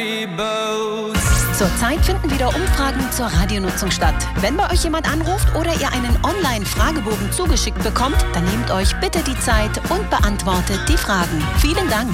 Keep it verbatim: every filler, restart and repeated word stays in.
ferry boats. Zurzeit finden wieder Umfragen zur Radionutzung statt. Wenn bei euch jemand anruft oder ihr einen Online-Fragebogen zugeschickt bekommt, dann nehmt euch bitte die Zeit und beantwortet die Fragen. Vielen Dank.